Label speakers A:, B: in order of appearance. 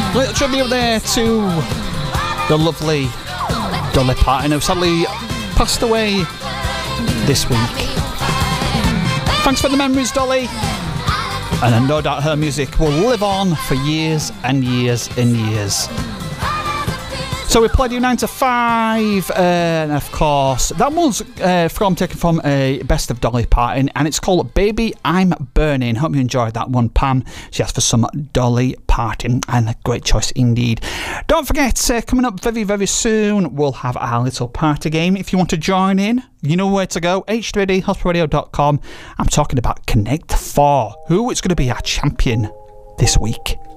A: Little tribute there to the lovely Dolly Parton, who sadly passed away this week. Thanks for the memories, Dolly. And no doubt her music will live on for years and years and years. So we played you 9 to 5, and of course that one's taken from a Best of Dolly Parton, and it's called Baby I'm Burning. Hope you enjoyed that one, Pam. She asked for some Dolly Parton, and a great choice indeed. Don't forget, coming up very, very soon, we'll have our little party game. If you want to join in, you know where to go, h3dhospitalradio.com. I'm talking about Connect 4. Who is going to be our champion this week?